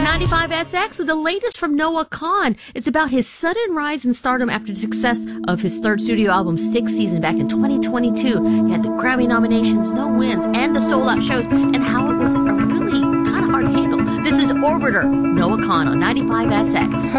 95SX with the latest from Noah Kahan. It's about his sudden rise in stardom after the success of his third studio album, Sixth Season, back in 2022. He had the Grammy nominations, no wins, and the sold-out shows, and how it was a really kind of hard to handle. This is Orbiter, Noah Kahan on 95SX.